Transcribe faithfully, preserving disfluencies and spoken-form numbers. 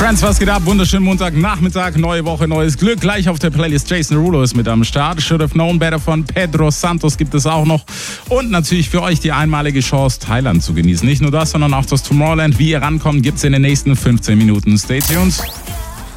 Friends, was geht ab? Wunderschönen Montagnachmittag, neue Woche, neues Glück. Gleich auf der Playlist Jason Derulo ist mit am Start. Should Have Known Better von Pedro Santos gibt es auch noch. Und natürlich für euch die einmalige Chance, Thailand zu genießen. Nicht nur das, sondern auch das Tomorrowland. Wie ihr rankommt, gibt es in den nächsten fünfzehn Minuten. Stay tuned.